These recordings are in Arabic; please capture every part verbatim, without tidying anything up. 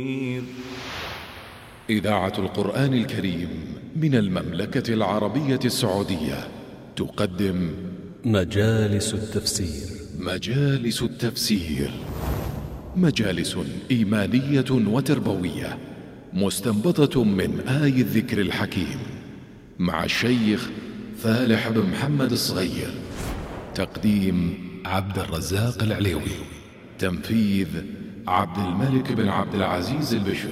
إذاعة القرآن الكريم من المملكة العربية السعودية تقدم مجالس التفسير. مجالس التفسير مجالس إيمانية وتربوية مستنبطة من آي الذكر الحكيم مع الشيخ فالح بن محمد الصغير. تقديم عبد الرزاق العليوي. تنفيذ عبد الملك بن عبد العزيز البشر.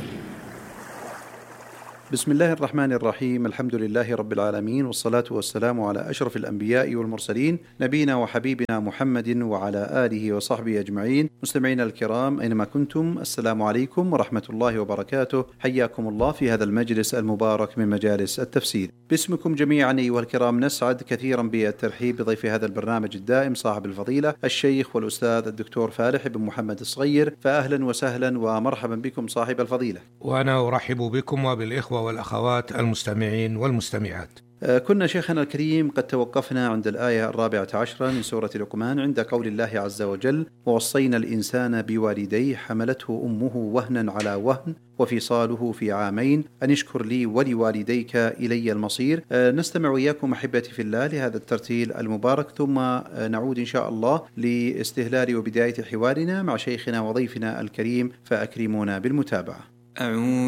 بسم الله الرحمن الرحيم. الحمد لله رب العالمين، والصلاة والسلام على أشرف الأنبياء والمرسلين، نبينا وحبيبنا محمد وعلى آله وصحبه أجمعين. مستمعين الكرام أينما كنتم، السلام عليكم ورحمة الله وبركاته. حياكم الله في هذا المجلس المبارك من مجالس التفسير. باسمكم جميعا أيها الكرام نسعد كثيرا بالترحيب بضيف هذا البرنامج الدائم صاحب الفضيلة الشيخ والأستاذ الدكتور فالح بن محمد الصغير. فأهلا وسهلا ومرحبا بكم صاحب الفضيلة. وأنا أرحب بكم وبالإخوة والأخوات المستمعين والمستمعات. كنا شيخنا الكريم قد توقفنا عند الآية الرابعة عشرة من سورة لقمان عند قول الله عز وجل: ووصينا الإنسان بوالديه حملته أمه وهنا على وهن وفصاله في عامين أن اشكر لي ولوالديك إلي المصير. نستمع وإياكم أحبتي في الله لهذا الترتيل المبارك، ثم نعود إن شاء الله لاستهلال وبداية حوارنا مع شيخنا وضيفنا الكريم، فأكرمونا بالمتابعة. أعوذ